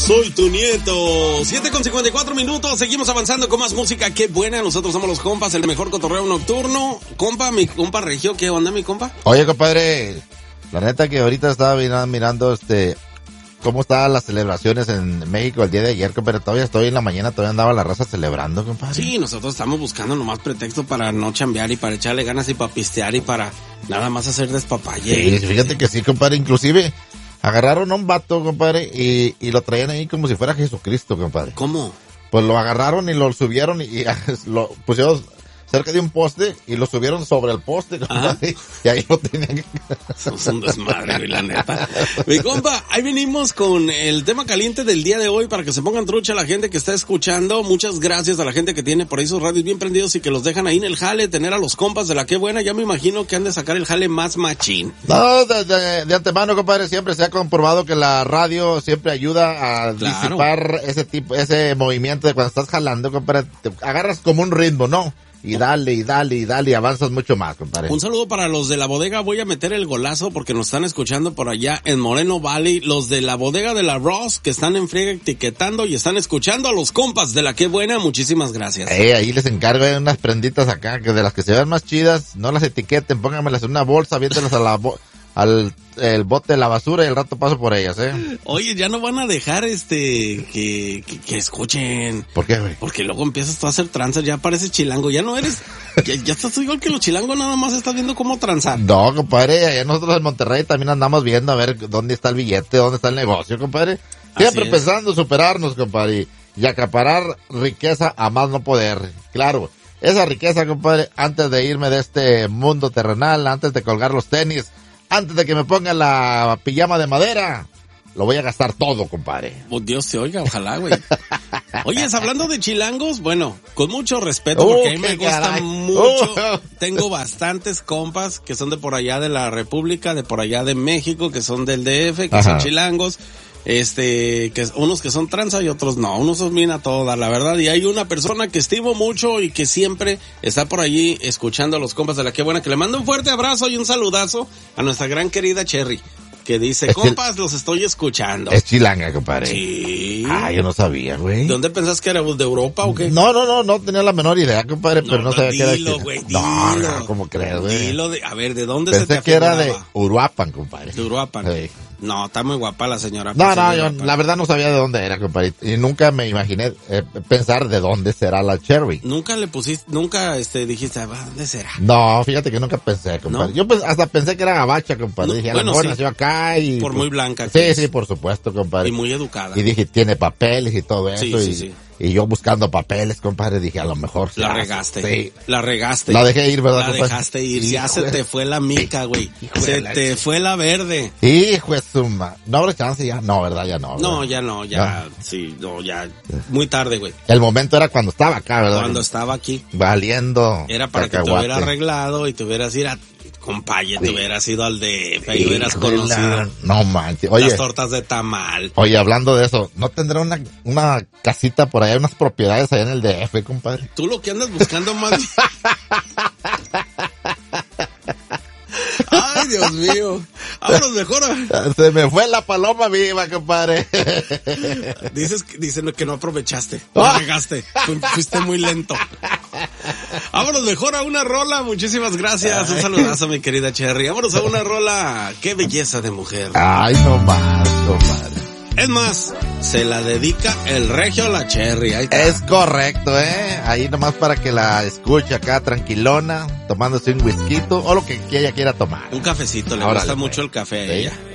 soy tu nieto. 7:54, seguimos avanzando con más música. Qué buena, nosotros somos los compas, el mejor cotorreo nocturno. Compa, mi compa Regio, ¿qué onda, mi compa? Oye, compadre, la neta que ahorita estaba mirando cómo estaban las celebraciones en México el día de ayer, compadre. Todavía estoy en la mañana, todavía andaba la raza celebrando, compadre. Sí, nosotros estamos buscando nomás pretexto para no chambear y para echarle ganas y para pistear y para nada más hacer despapalle. Sí, fíjate que sí, compadre, inclusive agarraron a un vato, compadre, y lo traían ahí como si fuera Jesucristo, compadre. ¿Cómo? Pues lo agarraron y lo subieron y lo pusieron cerca de un poste y lo subieron sobre el poste, compadre, y ahí lo tenían. Es un desmadre, güey, la neta. Mi compa, ahí venimos con el tema caliente del día de hoy para que se pongan trucha la gente que está escuchando. Muchas gracias a la gente que tiene por ahí sus radios bien prendidos y que los dejan ahí en el jale, tener a los compas de la que buena. Ya me imagino que han de sacar el jale más machín. No, de antemano, compadre, siempre se ha comprobado que la radio siempre ayuda a disipar ese movimiento de cuando estás jalando, compadre. Te agarras como un ritmo, ¿no? Y dale, y avanzas mucho más, compadre. Un saludo para los de la bodega. Voy a meter el golazo porque nos están escuchando por allá en Moreno Valley. Los de la bodega de la Ross que están en friega etiquetando y están escuchando a los compas de la que buena. Muchísimas gracias. Ahí les encargo unas prenditas acá, que de las que se ven más chidas, no las etiqueten, pónganmelas en una bolsa, aviéntelas al el bote de la basura y al rato paso por ellas, Oye, ya no van a dejar que escuchen. ¿Por qué, güey? Porque luego empiezas tú a hacer tranzas, ya pareces chilango, ya no eres, ya estás igual que los chilangos, nada más estás viendo cómo transar. No, compadre, allá nosotros en Monterrey también andamos viendo a ver dónde está el billete, dónde está el negocio, compadre. Siempre pensando superarnos, compadre, y acaparar riqueza a más no poder. Claro, esa riqueza, compadre, antes de irme de este mundo terrenal, antes de colgar los tenis, antes de que me ponga la pijama de madera, lo voy a gastar todo, compadre. Oh, Dios te oiga, ojalá, güey. Oye, hablando de chilangos, bueno, con mucho respeto, porque a mí me gusta mucho. Tengo bastantes compas que son de por allá de la República, de por allá de México, que son del DF, que son chilangos. Unos que son tranza y otros no, unos son bien a toda, la verdad, y hay una persona que estimo mucho y que siempre está por allí escuchando a los compas de la que buena, que le mando un fuerte abrazo y un saludazo a nuestra gran querida Cherry, que dice, compas, los estoy escuchando. Es chilanga, compadre. Sí. Yo no sabía, güey. ¿De dónde pensás que era? ¿De Europa o qué? No tenía la menor idea, compadre, pero no sabía que era. Dilo, güey, no, ¿cómo crees, güey? Dilo a ver, ¿de dónde Pensé se te que afiguraba? era de Uruapan, compadre. De Uruapan. Sí. No, está muy guapa la señora. No, yo la verdad no sabía de dónde era, compadre. Y nunca me imaginé pensar de dónde será la Cherry. Nunca dijiste, ¿dónde será? No, fíjate que nunca pensé, compadre. ¿No? Yo hasta pensé que era gabacha, compadre. No, dije, a lo mejor nació acá y... Por muy blanca. Sí, por supuesto, compadre. Y muy educada. Y dije, tiene papeles y todo eso. Sí. Y yo buscando papeles, compadre, dije, a lo mejor... La regaste. Sí. La regaste. La dejé ir, ¿verdad, La compadre? dejaste ir. Ya se te fue la mica, güey. Se te fue la verde. Hijo de suma. ¿No habrá chance ya? No, ¿verdad? Ya no. ¿verdad? No, ya no, ya. No. Sí, no, ya. Muy tarde, güey. El momento era cuando estaba acá, ¿verdad? Cuando estaba aquí. Valiendo. Era para que te hubiera arreglado y te hubieras ido Compaye, te hubieras ido al DF y hubieras conocido. No manches. Oye, las tortas de tamal. Oye, hablando de eso, ¿no tendrá una casita por allá, unas propiedades allá en el DF, compadre? Tú lo que andas buscando más. Ay, Dios mío. Vámonos mejor. Se me fue la paloma viva, compadre. Dicen que no aprovechaste. No regaste. Fuiste muy lento. Vámonos mejor a una rola. Muchísimas gracias. Un saludazo, mi querida Cherry. Vámonos a una rola. Qué belleza de mujer. Ay, no más, compadre. Es más, se la dedica el Regio a la Cherry. Ahí está. Es correcto, ahí nomás para que la escuche acá tranquilona, tomándose un whisky o lo que ella quiera tomar. Un cafecito, le gusta mucho el café a ella.